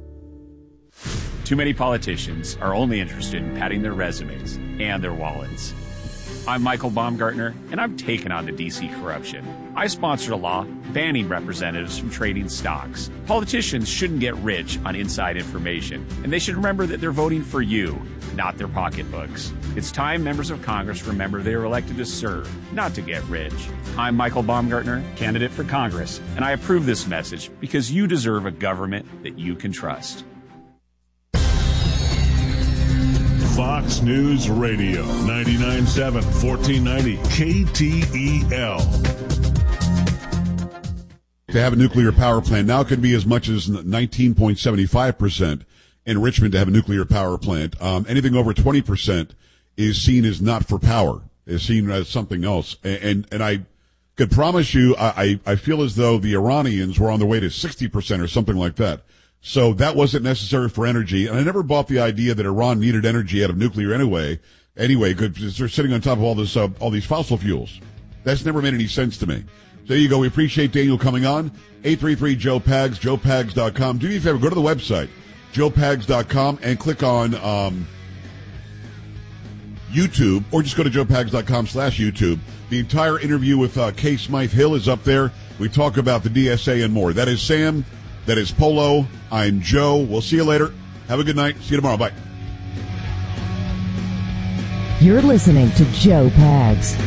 Speaker 25: Too many politicians are only interested in padding their resumes and their wallets. I'm Michael Baumgartner, and I'm taking on the D.C. corruption. I sponsored a law banning representatives from trading stocks. Politicians shouldn't get rich on inside information, and they should remember that they're voting for you, not their pocketbooks. It's time members of Congress remember they were elected to serve, not to get rich. I'm Michael Baumgartner, candidate for Congress, and I approve this message because you deserve a government that you can trust.
Speaker 6: Fox News Radio, 99.7, 1490, KTEL.
Speaker 2: To have a nuclear power plant now could be as much as 19.75% enrichment to have a nuclear power plant. Anything over 20% is seen as not for power, is seen as something else. And I could promise you, I feel as though the Iranians were on their way to 60% or something like that. So that wasn't necessary for energy. And I never bought the idea that Iran needed energy out of nuclear anyway, because they're sitting on top of all these fossil fuels. That's never made any sense to me. So there you go. We appreciate Daniel coming on. 833-JOE-PAGS, joepags.com. Do me a favor, go to the website, joepags.com, and click on YouTube, or just go to joepags.com/YouTube. The entire interview with Kay Smythe-Hill is up there. We talk about the DSA and more. That is Sam. That is Polo. I'm Joe. We'll see you later. Have a good night. See you tomorrow. Bye.
Speaker 5: You're listening to Joe Pags.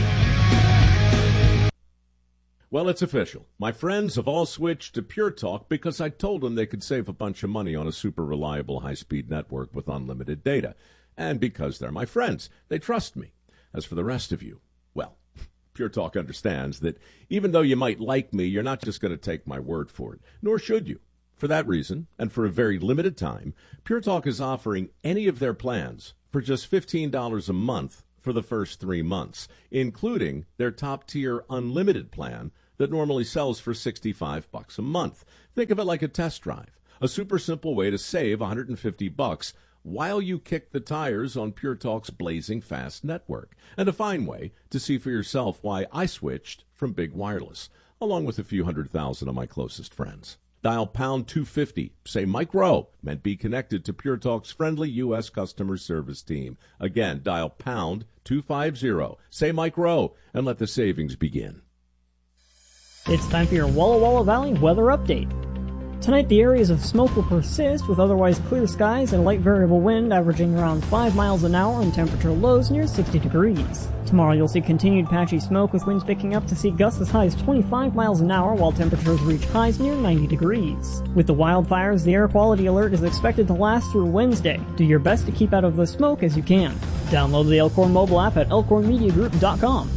Speaker 4: Well, it's official. My friends have all switched to Pure Talk because I told them they could save a bunch of money on a super reliable high-speed network with unlimited data. And because they're my friends, they trust me. As for the rest of you, well, Pure Talk understands that even though you might like me, you're not just going to take my word for it, nor should you. For that reason, and for a very limited time, Pure Talk is offering any of their plans for just $15 a month for the first 3 months, including their top-tier unlimited plan that normally sells for $65 a month. Think of it like a test drive, a super simple way to save $150 while you kick the tires on Pure Talk's blazing fast network, and a fine way to see for yourself why I switched from big wireless, along with a few 100,000 of my closest friends. Dial pound 250, say Mike Rowe, and be connected to Pure Talk's friendly U.S. customer service team. Again, dial pound 250, say Mike Rowe, and let the savings begin.
Speaker 21: It's time for your Walla Walla Valley weather update. Tonight, the areas of smoke will persist with otherwise clear skies and light variable wind averaging around 5 miles an hour and temperature lows near 60 degrees. Tomorrow, you'll see continued patchy smoke with winds picking up to see gusts as high as 25 miles an hour while temperatures reach highs near 90 degrees. With the wildfires, the air quality alert is expected to last through Wednesday. Do your best to keep out of the smoke as you can. Download the Elkhorn mobile app at elkhornmediagroup.com.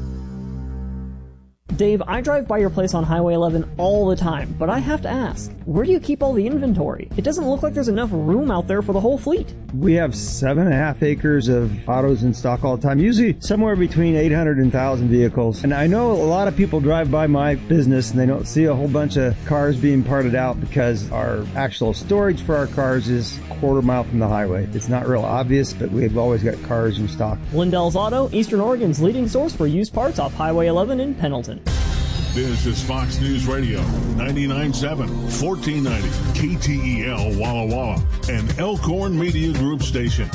Speaker 21: Dave, I drive by your place on Highway 11 all the time, but I have to ask, where do you keep all the inventory? It doesn't look like there's enough room out there for the whole fleet.
Speaker 11: We have 7.5 acres of autos in stock all the time, usually somewhere between 800 and 1,000 vehicles. And I know a lot of people drive by my business and they don't see a whole bunch of cars being parted out because our actual storage for our cars is a quarter mile from the highway. It's not real obvious, but we've always got cars in stock.
Speaker 21: Lindell's Auto, Eastern Oregon's leading source for used parts off Highway 11 in Pendleton.
Speaker 6: This is Fox News Radio, 99.7, 1490, KTEL Walla Walla, and Elkhorn Media Group station.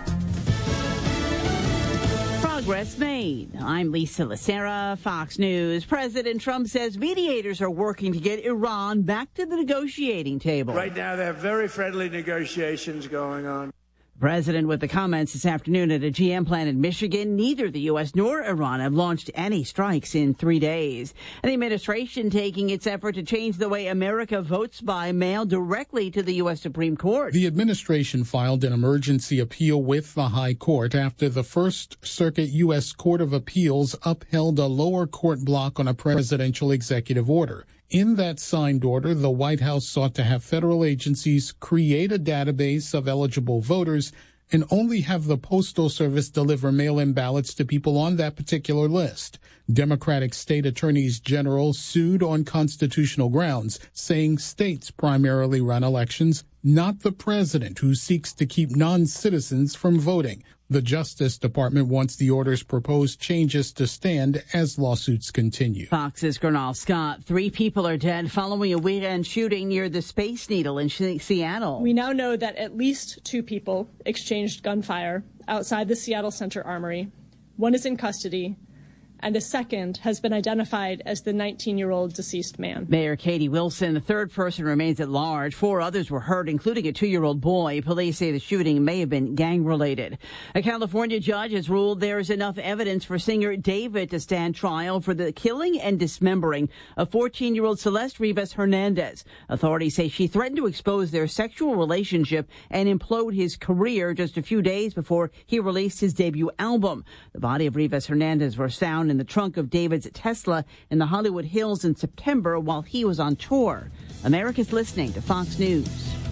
Speaker 12: Progress made. I'm Lisa Lacera, Fox News. President Trump says mediators are working to get Iran back to the negotiating table.
Speaker 17: Right now, there are very friendly negotiations going on.
Speaker 12: President with the comments this afternoon at a GM plant in Michigan. Neither the U.S. nor Iran have launched any strikes in 3 days. And the administration taking its effort to change the way America votes by mail directly to the U.S. Supreme Court.
Speaker 13: The administration filed an emergency appeal with the High Court after the First Circuit U.S. Court of Appeals upheld a lower court block on a presidential executive order. In that signed order, the White House sought to have federal agencies create a database of eligible voters and only have the Postal Service deliver mail-in ballots to people on that particular list. Democratic state attorneys general sued on constitutional grounds, saying states primarily run elections, not the president, who seeks to keep non-citizens from voting. The Justice Department wants the order's proposed changes to stand as lawsuits continue.
Speaker 12: Fox's Gernal Scott. 3 people are dead following a weekend shooting near the Space Needle in Seattle.
Speaker 14: We now know that at least 2 people exchanged gunfire outside the Seattle Center Armory. 1 is in custody, and a second has been identified as the 19-year-old deceased man.
Speaker 12: Mayor Katie Wilson, the 3rd person, remains at large. 4 others were hurt, including a 2-year-old boy. Police say the shooting may have been gang-related. A California judge has ruled there is enough evidence for singer David to stand trial for the killing and dismembering of 14-year-old Celeste Rivas Hernandez. Authorities say she threatened to expose their sexual relationship and implode his career just a few days before he released his debut album. The body of Rivas Hernandez was found in the trunk of David's Tesla in the Hollywood Hills in September while he was on tour. America's listening to Fox News.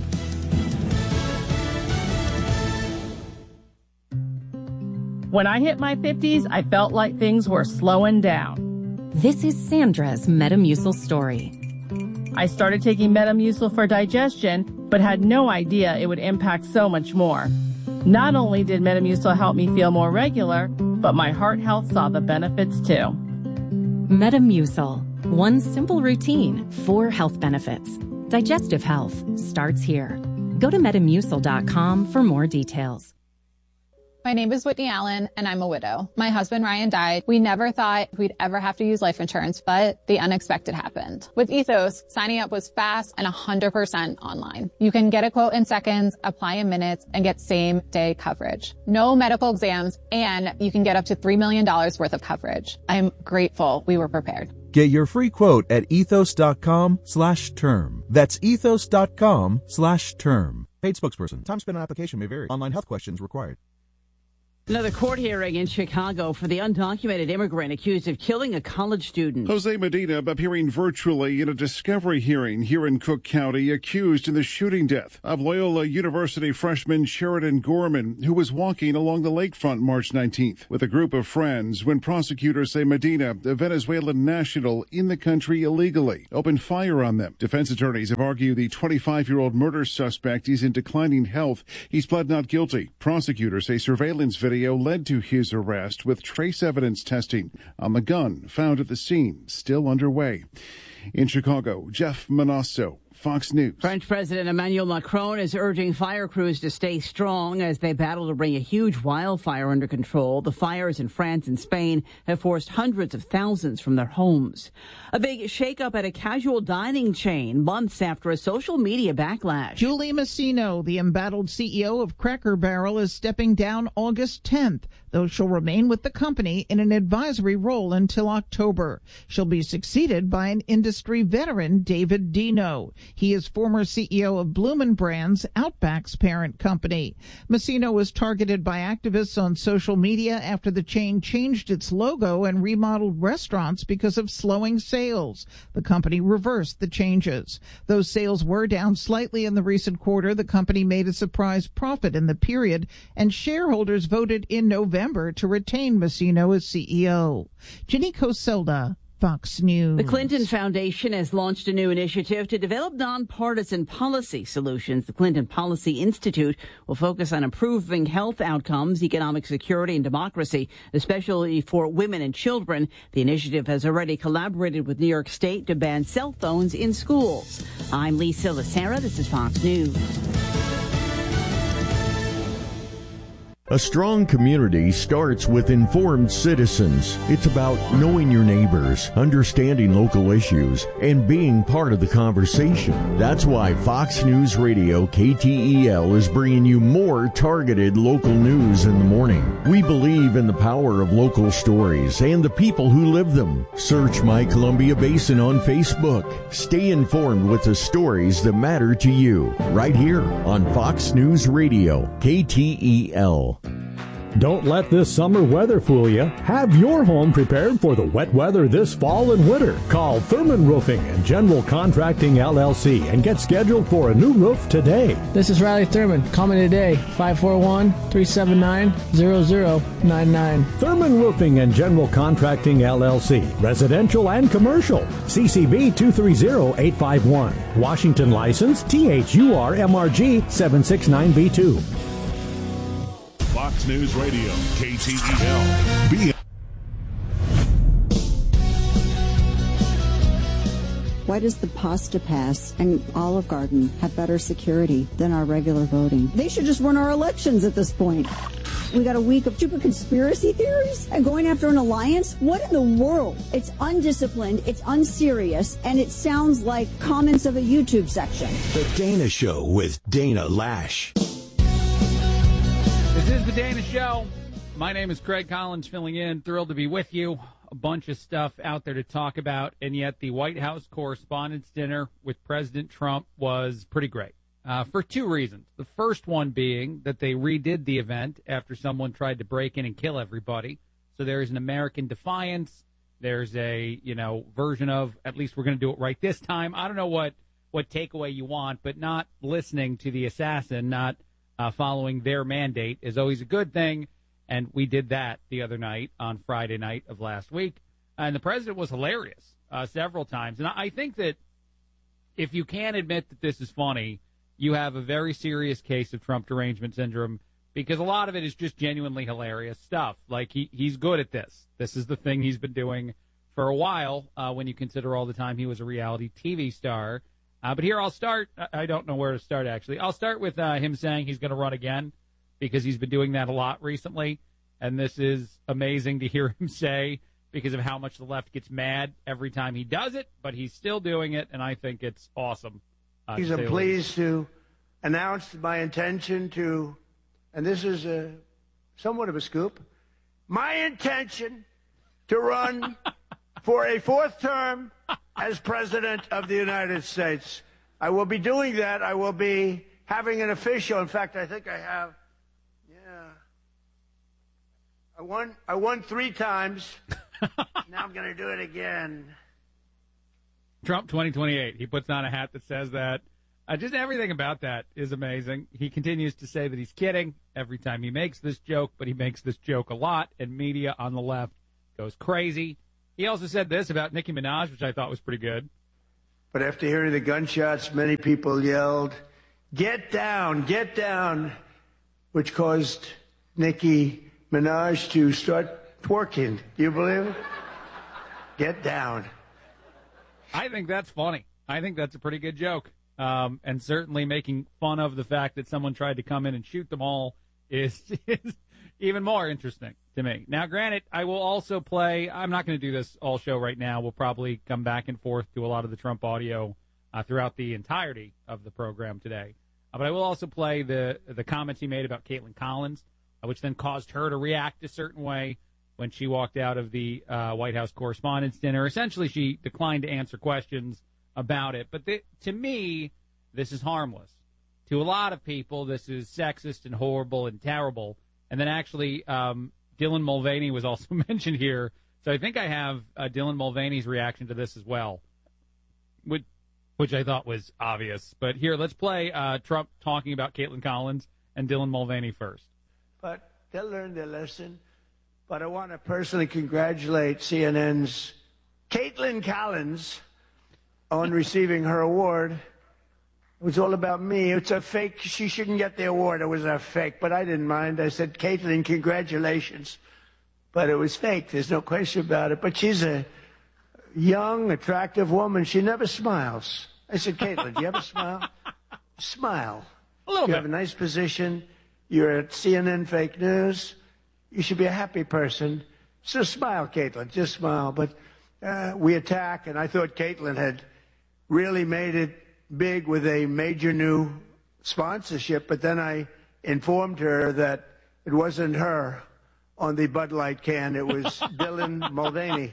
Speaker 26: When I hit my 50s, I felt like things were slowing down.
Speaker 27: This is Sandra's Metamucil story.
Speaker 26: I started taking Metamucil for digestion, but had no idea it would impact so much more. Not only did Metamucil help me feel more regular, but my heart health saw the benefits too.
Speaker 27: Metamucil. One simple routine, 4 health benefits. Digestive health starts here. Go to metamucil.com for more details.
Speaker 1: My name is Whitney Allen, and I'm a widow. My husband, Ryan, died. We never thought we'd ever have to use life insurance, but the unexpected happened. With Ethos, signing up was fast and 100% online. You can get a quote in seconds, apply in minutes, and get same-day coverage. No medical exams, and you can get up to $3 million worth of coverage. I'm grateful we were prepared.
Speaker 15: Get your free quote at ethos.com/term. That's ethos.com/term. Paid spokesperson. Time spent on application may vary. Online health questions required.
Speaker 12: Another court hearing in Chicago for the undocumented immigrant accused of killing a college student.
Speaker 16: Jose Medina appearing virtually in a discovery hearing here in Cook County, accused in the shooting death of Loyola University freshman Sheridan Gorman, who was walking along the lakefront March 19th with a group of friends when prosecutors say Medina, a Venezuelan national in the country illegally, opened fire on them. Defense attorneys have argued the 25-year-old murder suspect is in declining health. He's pled not guilty. Prosecutors say surveillance video led to his arrest, with trace evidence testing on the gun found at the scene still underway. In Chicago, Jeff Manasso, Fox News.
Speaker 12: French President Emmanuel Macron is urging fire crews to stay strong as they battle to bring a huge wildfire under control. The fires in France and Spain have forced hundreds of thousands from their homes. A big shakeup at a casual dining chain months after a social media backlash.
Speaker 18: Julie Masino, the embattled CEO of Cracker Barrel, is stepping down August 10th, though she'll remain with the company in an advisory role until October. She'll be succeeded by an industry veteran, David Dino. He is former CEO of Bloomin' Brands, Outback's parent company. Masino was targeted by activists on social media after the chain changed its logo and remodeled restaurants because of slowing sales. The company reversed the changes. Though sales were down slightly in the recent quarter, the company made a surprise profit in the period, and shareholders voted in November to retain Masino as CEO. Ginny Coselda, Fox News.
Speaker 12: The Clinton Foundation has launched a new initiative to develop nonpartisan policy solutions. The Clinton Policy Institute will focus on improving health outcomes, economic security, and democracy, especially for women and children. The initiative has already collaborated with New York State to ban cell phones in schools. I'm Lisa Lacera. This is Fox News.
Speaker 19: A strong community starts with informed citizens. It's about knowing your neighbors, understanding local issues, and being part of the conversation. That's why Fox News Radio KTEL is bringing you more targeted local news in the morning. We believe in the power of local stories and the people who live them. Search My Columbia Basin on Facebook. Stay informed with the stories that matter to you right here on Fox News Radio KTEL.
Speaker 20: Don't let this summer weather fool you. Have your home prepared for the wet weather this fall and winter. Call Thurman Roofing and General Contracting LLC and get scheduled for a new roof today.
Speaker 22: This is Riley Thurman. Call me today, 541-379-0099.
Speaker 20: Thurman Roofing and General Contracting LLC. Residential and commercial. CCB 230851. Washington license THUR-MRG 769B2.
Speaker 6: Fox News Radio, KTEL.
Speaker 28: Why does the Pasta Pass and Olive Garden have better security than our regular voting? They should just run our elections at this point. We got a week of stupid conspiracy theories and going after an alliance? What in the world? It's undisciplined, it's unserious, and it sounds like comments of a YouTube section.
Speaker 29: The Dana Show with Dana Lash.
Speaker 30: This is the Dana Show. My name is Craig Collins, filling in. Thrilled to be with you. A bunch of stuff out there to talk about, and yet the White House Correspondents' Dinner with President Trump was pretty great for two reasons. The first one being that they redid the event after someone tried to break in and kill everybody. So there's an American defiance. There's a, version of, at least we're going to do it right this time. I don't know what takeaway you want, but not listening to the assassin, not following their mandate is always a good thing, and we did that the other night on Friday night of last week, and the president was hilarious several times. And I think that if you can't admit that this is funny, you have a very serious case of Trump derangement syndrome, because a lot of it is just genuinely hilarious stuff. Like, he's good at this. This is the thing he's been doing for a while when you consider all the time he was a reality TV star. But here I'll start. I don't know where to start, actually. I'll start with him saying he's going to run again because he's been doing that a lot recently. And this is amazing to hear him say because of how much the left gets mad every time he does it. But he's still doing it, and I think it's awesome.
Speaker 17: I'm pleased to announce my intention to, and this is somewhat of a scoop, my intention to run for a fourth term as President of the United States. I will be doing that. I will be having an official. In fact, I think I have. I won 3 times. Now I'm going to do it again.
Speaker 30: Trump 2028. He puts on a hat that says that. Just everything about that is amazing. He continues to say that he's kidding every time he makes this joke, but he makes this joke a lot, and media on the left goes crazy. He also said this about Nicki Minaj, which I thought was pretty good.
Speaker 17: But after hearing the gunshots, many people yelled, "Get down, get down," which caused Nicki Minaj to start twerking. Do you believe it? Get down.
Speaker 30: I think that's funny. I think that's a pretty good joke. And certainly making fun of the fact that someone tried to come in and shoot them all is even more interesting to me. Now, granted, I will also play, I'm not going to do this all show right now. We'll probably come back and forth to a lot of the Trump audio throughout the entirety of the program today. But I will also play the comments he made about Caitlin Collins, which then caused her to react a certain way when she walked out of the White House Correspondents' Dinner. Essentially, she declined to answer questions about it. But to me, this is harmless. To a lot of people, this is sexist and horrible and terrible. And then actually, Dylan Mulvaney was also mentioned here. So I think I have Dylan Mulvaney's reaction to this as well, which I thought was obvious. But here, let's play Trump talking about Caitlin Collins and Dylan Mulvaney first.
Speaker 17: But they'll learn their lesson. But I want to personally congratulate CNN's Caitlin Collins on receiving her award. It was all about me. It's a fake. She shouldn't get the award. It was a fake. But I didn't mind. I said, Caitlin, congratulations. But it was fake. There's no question about it. But she's a young, attractive woman. She never smiles. I said, Caitlin, do you ever smile? Smile.
Speaker 30: A little bit.
Speaker 17: You have a nice position. You're at CNN Fake News. You should be a happy person. So smile, Caitlin. Just smile. But we attack, and I thought Caitlin had really made it big with a major new sponsorship. But then I informed her that it wasn't her on the Bud Light can. It was Dylan Mulvaney.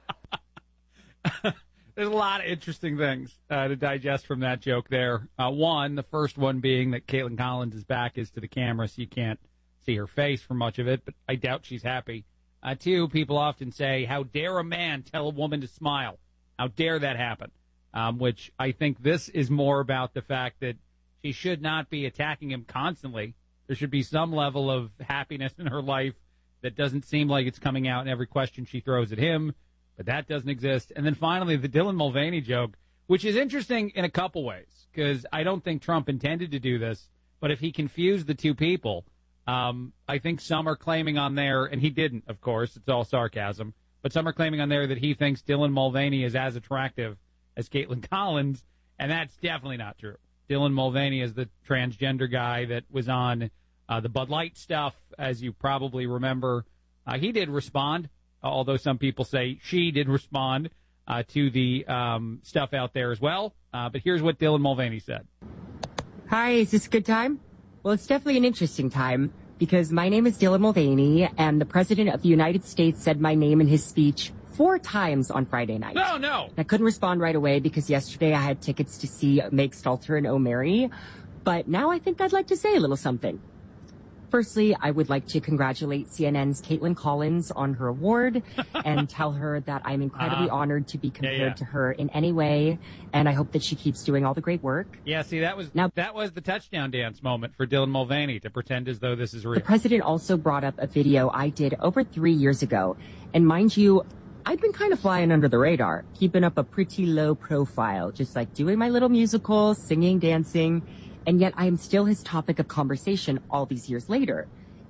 Speaker 30: There's a lot of interesting things to digest from that joke there. One, the first one being that Caitlin Collins' back is to the camera, so you can't see her face for much of it, but I doubt she's happy. Two, people often say, how dare a man tell a woman to smile? How dare that happen? Which I think this is more about the fact that she should not be attacking him constantly. There should be some level of happiness in her life that doesn't seem like it's coming out in every question she throws at him. But that doesn't exist. And then finally, the Dylan Mulvaney joke, which is interesting in a couple ways, because I don't think Trump intended to do this. But if he confused the two people, I think some are claiming on there, and he didn't, of course, it's all sarcasm, but some are claiming on there that he thinks Dylan Mulvaney is as attractive as Caitlin Collins, and that's definitely not true. Dylan Mulvaney is the transgender guy that was on the Bud Light stuff, as you probably remember. He did respond. Although some people say she did respond to the stuff out there as well. But here's what Dylan Mulvaney said.
Speaker 2: Hi, is this a good time? Well, it's definitely an interesting time because my name is Dylan Mulvaney, and the President of the United States said my name in his speech 4 times on Friday night.
Speaker 30: No.
Speaker 2: I couldn't respond right away because yesterday I had tickets to see Meg Stalter and O'Mary, but now I think I'd like to say a little something. Firstly, I would like to congratulate CNN's Caitlin Collins on her award and tell her that I'm incredibly honored to be compared to her in any way, and I hope that she keeps doing all the great work.
Speaker 30: Yeah, see, that was the touchdown dance moment for Dylan Mulvaney, to pretend as though this is real.
Speaker 2: The president also brought up a video I did over 3 years ago, and mind you, I've been kind of flying under the radar, keeping up a pretty low profile, just like doing my little musical, singing, dancing, and yet I am still his topic of conversation all these years later.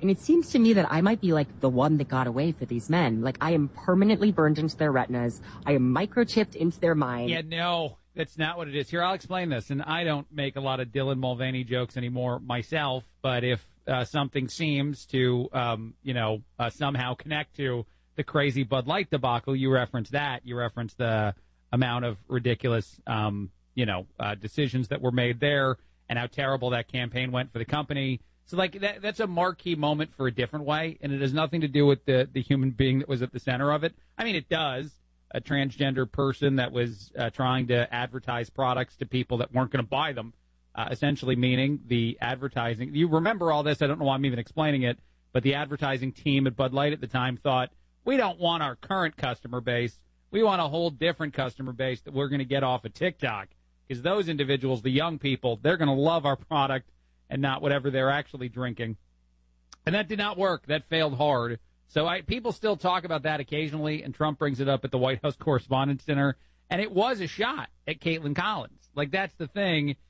Speaker 2: And it seems to me that I might be like the one that got away for these men. Like, I am permanently burned into their retinas. I am microchipped into their mind.
Speaker 30: Yeah, no, that's not what it is. Here, I'll explain this. And I don't make a lot of Dylan Mulvaney jokes anymore myself. But if something seems to, somehow connect to the crazy Bud Light debacle, you reference that. You reference the amount of ridiculous, decisions that were made there and how terrible that campaign went for the company. So, like, that's a marquee moment for a different way, and it has nothing to do with the human being that was at the center of it. I mean, it does. A transgender person that was trying to advertise products to people that weren't going to buy them, essentially meaning the advertising. You remember all this. I don't know why I'm even explaining it, but the advertising team at Bud Light at the time thought, we don't want our current customer base. We want a whole different customer base that we're going to get off of TikTok, because those individuals, the young people, they're going to love our product and not whatever they're actually drinking. And that did not work. That failed hard. So people still talk about that occasionally, and Trump brings it up at the White House Correspondents' Dinner, and it was a shot at Caitlin Collins. Like, that's the thing.